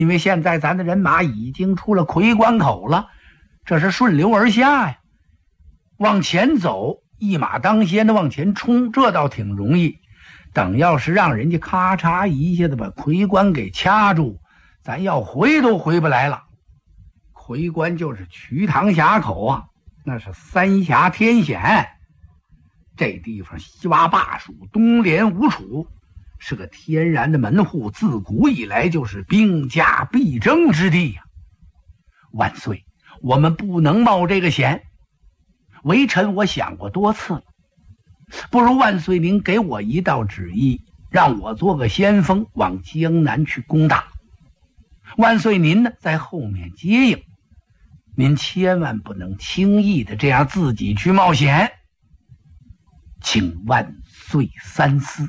因为现在咱的人马已经出了夔关口了，这是顺流而下呀，往前走，一马当先的往前冲，这倒挺容易。等要是让人家咔嚓一下子把夔关给掐住，咱要回都回不来了。夔关就是瞿塘峡口啊，那是三峡天险，这地方西洼坝属，东连吴楚，是个天然的门户，自古以来就是兵家必争之地呀。万岁，我们不能冒这个险。微臣我想过多次了，不如万岁您给我一道旨意，让我做个先锋，往江南去攻打。万岁您呢，在后面接应，您千万不能轻易的这样自己去冒险，请万岁三思。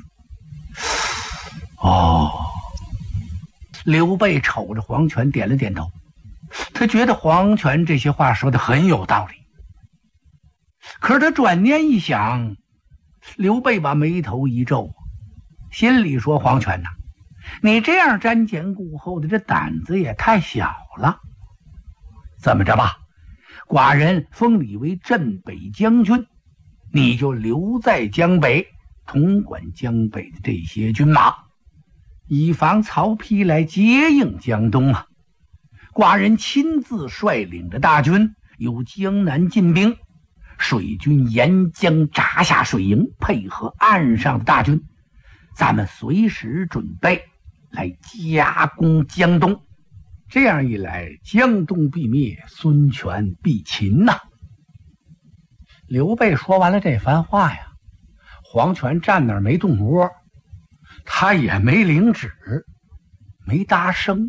刘备瞅着黄权点了点头，他觉得黄权这些话说的很有道理。可是他转念一想，刘备把眉头一皱，心里说：黄权呐，你这样瞻前顾后的，这胆子也太小了。这么着吧，寡人封你为镇北将军，你就留在江北，统管江北的这些军马，以防曹丕来接应江东啊。寡人亲自率领着大军由江南进兵，水军沿江扎下水营，配合岸上的大军，咱们随时准备来夹攻江东。这样一来，江东必灭，孙权必擒呐。刘备说完了这番话呀，黄权站那儿没动窝，他也没领旨，没搭声。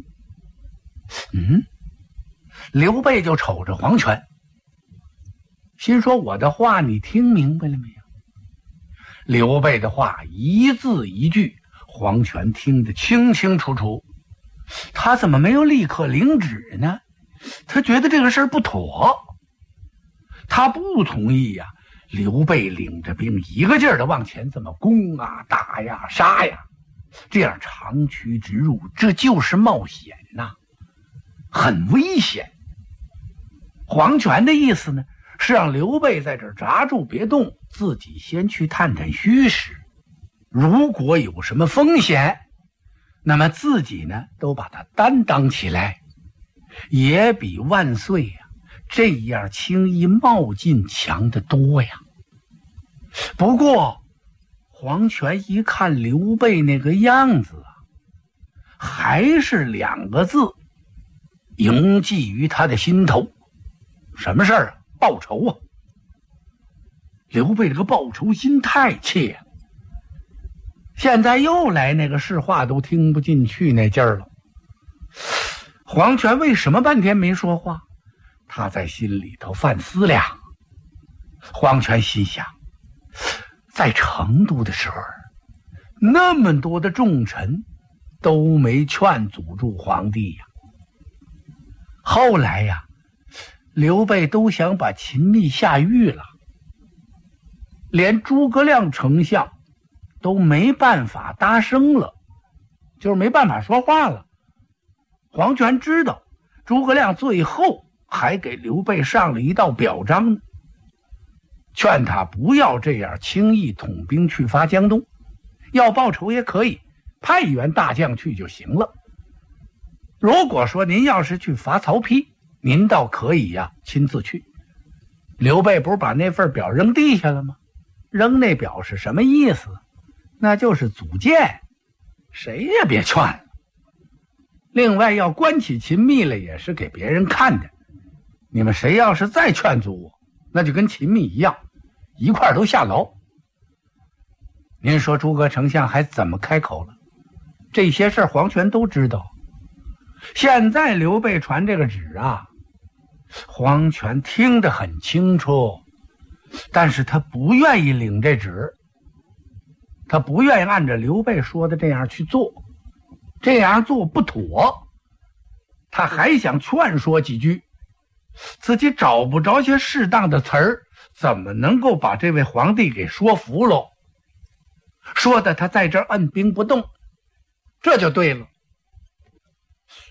刘备就瞅着黄权，心说：我的话你听明白了没有？刘备的话一字一句，黄权听得清清楚楚。他怎么没有立刻领旨呢？他觉得这个事儿不妥，他不同意呀。刘备领着兵一个劲儿的往前这么攻啊、打呀、杀呀，这样长驱直入，这就是冒险呐，很危险。黄权的意思呢，是让刘备在这儿扎住别动，自己先去探探虚实，如果有什么风险，那么自己呢都把它担当起来，也比万岁呀这样轻易冒进强得多呀。不过黄权一看刘备那个样子啊，还是两个字萦记于他的心头。什么事儿啊？报仇啊！刘备这个报仇心太切了，现在又来那个是话都听不进去那劲儿了。黄权为什么半天没说话？他在心里头犯思量。黄权心想，在成都的时候，那么多的重臣都没劝阻住皇帝呀。后来呀，刘备都想把秦密下狱了，连诸葛亮丞相都没办法搭声了，就是没办法说话了。黄权知道诸葛亮最后还给刘备上了一道表彰呢，劝他不要这样轻易统兵去伐江东，要报仇也可以派一员大将去就行了。如果说您要是去伐曹丕，您倒可以呀亲自去。刘备不是把那份表扔地下了吗？扔那表是什么意思？那就是阻谏，谁也别劝了。另外要关起秦密来也是给别人看的，你们谁要是再劝阻我，那就跟秦密一样，一块儿都下牢。您说诸葛丞相还怎么开口了？这些事儿黄权都知道。现在刘备传这个旨啊，黄权听得很清楚，但是他不愿意领这旨，他不愿意按照刘备说的这样去做，这样做不妥。他还想劝说几句，自己找不着些适当的词儿，怎么能够把这位皇帝给说服了？说的他在这儿按兵不动，这就对了。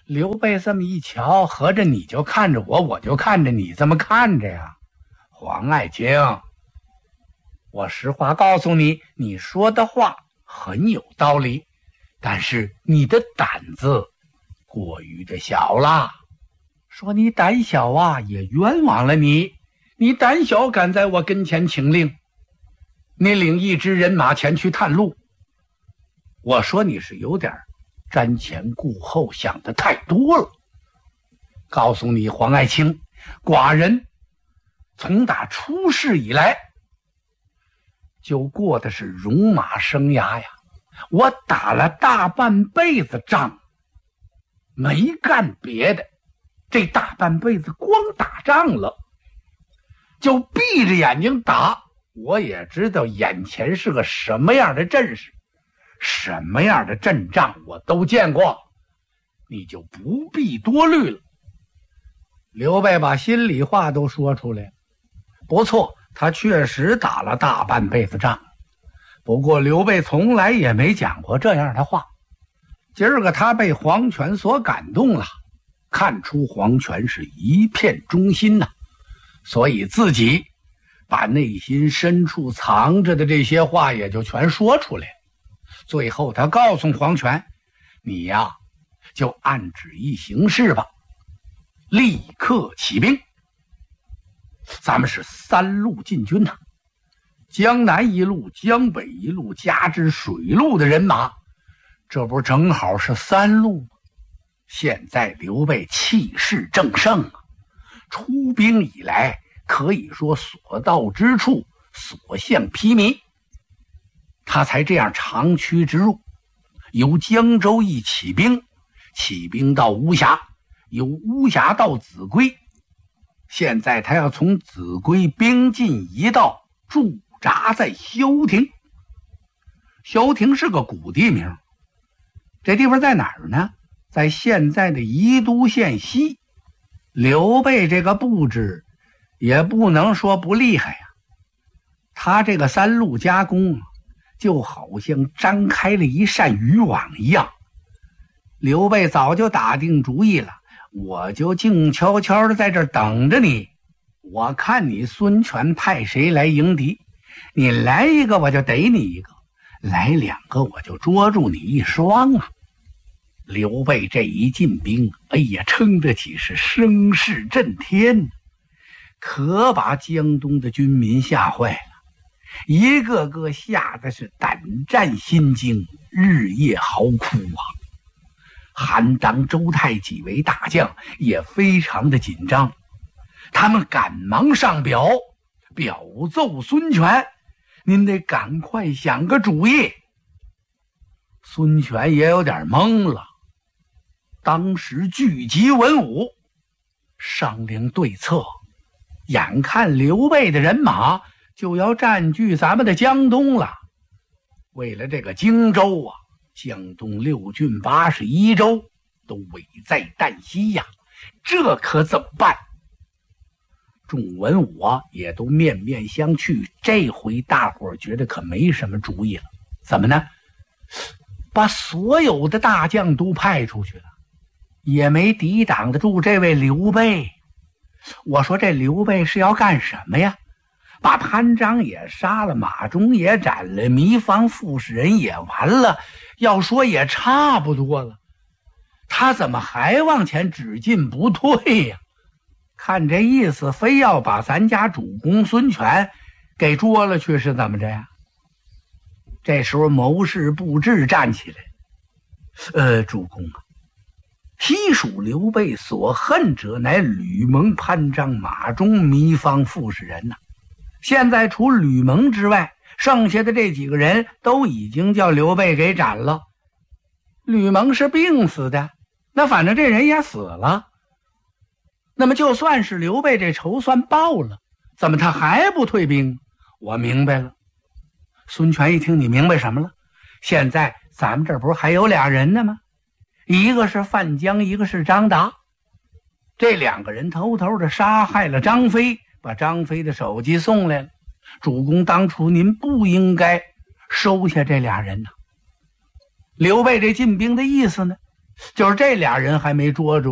刘备这么一瞧，合着你就看着我，我就看着你，这么看着呀？黄爱卿，我实话告诉你，你说的话很有道理，但是你的胆子过于的小了。说你胆小啊，也冤枉了你。你胆小，敢在我跟前请令，你领一支人马前去探路。我说你是有点瞻前顾后，想的太多了。告诉你黄爱卿，寡人从打出世以来就过的是戎马生涯呀，我打了大半辈子仗，没干别的，这大半辈子光打仗了，就闭着眼睛打，我也知道眼前是个什么样的阵势，什么样的阵仗我都见过，你就不必多虑了。刘备把心里话都说出来了。不错，他确实打了大半辈子仗，不过刘备从来也没讲过这样的话。今儿个他被黄权所感动了，看出黄权是一片忠心呐，所以自己把内心深处藏着的这些话也就全说出来了。最后他告诉黄权，你呀就按旨意行事吧，立刻起兵。咱们是3路进军呐，江南一路，江北一路，加之水路的人马，这不正好是3路吗？现在刘备气势正盛啊，出兵以来可以说所到之处所向披靡，他才这样长驱直入，由江州一起兵到巫峡，由巫峡到秭归，现在他要从秭归兵进一道，驻扎在休亭。休亭是个古地名，这地方在哪儿呢？在现在的宜都县西。刘备这个布置也不能说不厉害呀，他这个3路夹攻就好像张开了一扇渔网一样。刘备早就打定主意了，我就静悄悄的在这儿等着你，我看你孙权派谁来迎敌，你来一个我就逮你一个，来2个我就捉住你一双啊。刘备这一进兵，哎呀，称得起是声势震天，可把江东的军民吓坏了，一个个吓得是胆战心惊，日夜嚎哭啊。韩当、周泰几位大将也非常的紧张，他们赶忙上表奏孙权，您得赶快想个主意。孙权也有点懵了，当时聚集文武商量对策，眼看刘备的人马就要占据咱们的江东了，为了这个荆州啊，江东6郡81州都危在旦夕呀，这可怎么办？众文武啊也都面面相觑，这回大伙儿觉得可没什么主意了。怎么呢？把所有的大将都派出去了，也没抵挡得住这位刘备。我说这刘备是要干什么呀？把潘璋也杀了，马忠也斩了，糜芳傅士仁也完了，要说也差不多了，他怎么还往前只进不退呀？看这意思，非要把咱家主公孙权给捉了去，是怎么着呀？这时候谋士布置站起来，主公啊，西蜀刘备所恨者乃吕蒙、潘璋、马忠、糜芳、傅士仁呐。现在除吕蒙之外，剩下的这几个人都已经叫刘备给斩了。吕蒙是病死的，那反正这人也死了，那么就算是刘备这仇算报了，怎么他还不退兵？我明白了。孙权一听，你明白什么了？现在咱们这不是还有俩人呢吗？一个是范江，一个是张达。这2个人偷偷的杀害了张飞，把张飞的首级送来了。主公当初您不应该收下这俩人呐。刘备这进兵的意思呢， 就是这俩人还没捉住